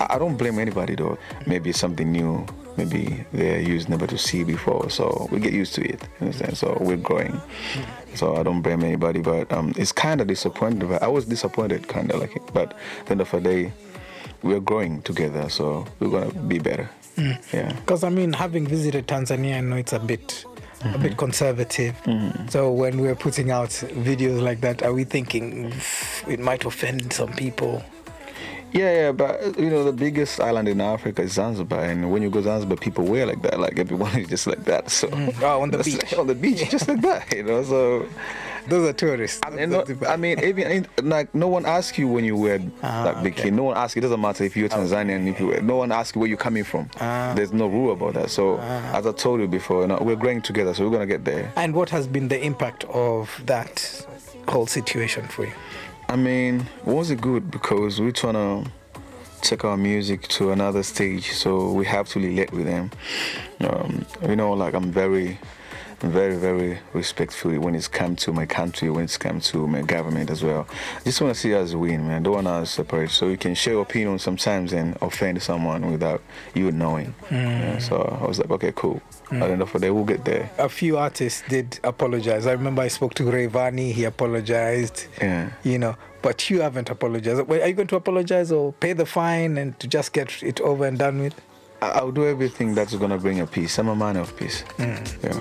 I don't blame anybody though. Maybe it's something new. Maybe they're used never to see before, so we get used to it. You understand? So we're growing. So I don't blame anybody, but it's kind of disappointing. I was disappointed, kind of like it. But at the end of the day, we're growing together, so we're gonna be better. Yeah. Because I mean, having visited Tanzania, I know it's a bit conservative. So when we're putting out videos like that, are we thinking it might offend some people? Yeah, but the biggest island in Africa is Zanzibar, and when you go to Zanzibar, people wear like that. Like everyone is just like that. So on the beach, on the beach, just like that. So those are tourists. I mean, even like no one asks you when you wear like bikini. No one asks. It doesn't matter if you're Tanzanian. If you wear, no one asks you where you're coming from. There's no rule about that. So as I told you before, we're growing together, so we're gonna get there. And what has been the impact of that whole situation for you? I mean, was it good? Because we're trying to take our music to another stage, so we have to relate with them. Like I'm very, very respectful when it's come to my country, when it's come to my government as well. I just want to see us win, man. I don't want us to separate. So you can share your opinion sometimes and offend someone without you knowing. So I was like, okay, cool. At the end of the day, we'll get there. A few artists did apologize. I remember I spoke to Rayvanny. He apologized. Yeah. But you haven't apologized. Are you going to apologize or pay the fine and to just get it over and done with? I'll do everything that's going to bring a peace. I'm a man of peace. Yeah.